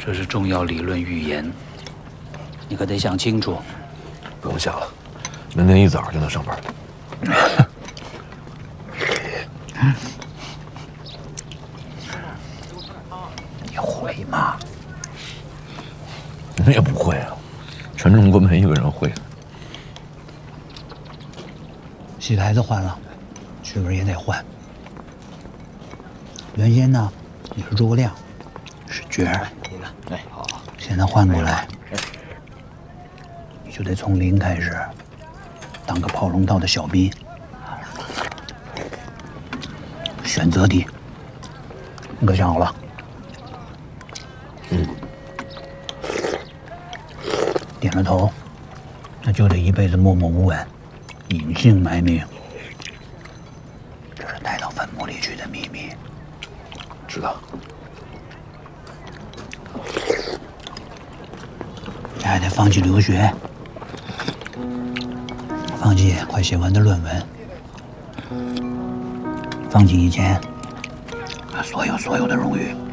这是重要理论预言，你可得想清楚。 不用想了，明天一早就能上班。 你会吗？ 你也不会啊，全中国没一个人会的。 戏台子换了，剧本也得换。原先呢，你是诸葛亮，是角儿。哎，好。现在换过来，你就得从零开始，当个跑龙套的小兵。选择题，你可想好了？点了头，那就得一辈子默默无闻，隐姓埋名。这是带到坟墓里去的秘密。 知道。 你还得放弃留学，放弃快写完的论文，放弃以前所有的荣誉。